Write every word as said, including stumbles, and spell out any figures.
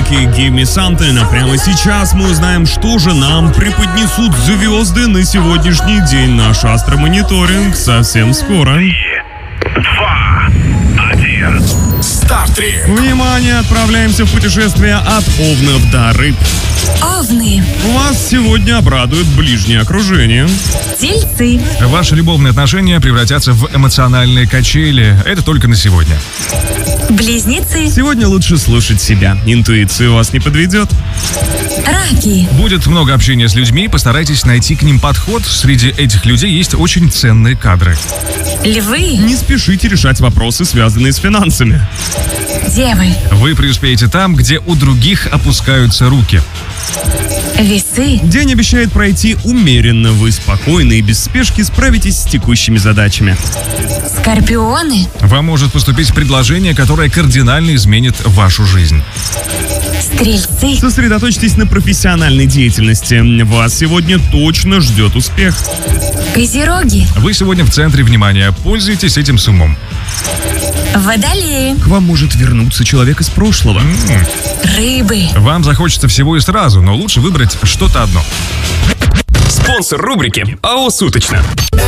Drake и Give Me Something. А прямо сейчас мы узнаем, что же нам преподнесут звезды на сегодняшний день. Наш астромониторинг совсем скоро. Два, один. Старт-трип. Внимание, отправляемся в путешествие от овнов до рыб. Овны. Вас сегодня обрадует ближнее окружение. Тельцы. Ваши любовные отношения превратятся в эмоциональные качели. Это только на сегодня. Близнецы. Сегодня лучше слушать себя. Интуиция вас не подведет. Раки. Будет много общения с людьми, постарайтесь найти к ним подход. Среди этих людей есть очень ценные кадры. Львы. Не спешите решать вопросы, связанные с финансами. Девы. Вы преуспеете там, где у других опускаются руки. Весы. День обещает пройти умеренно. Вы спокойно и без спешки справитесь с текущими задачами. Скорпионы. Вам может поступить предложение, которое кардинально изменит вашу жизнь. Стрельцы. Сосредоточьтесь на профессиональной деятельности. Вас сегодня точно ждет успех. Козероги. Вы сегодня в центре внимания. Пользуйтесь этим с умом. Водолеи. К вам может вернуться человек из прошлого. Рыбы. Вам захочется всего и сразу, но лучше выбрать что-то одно. Спонсор рубрики АО «Суточно».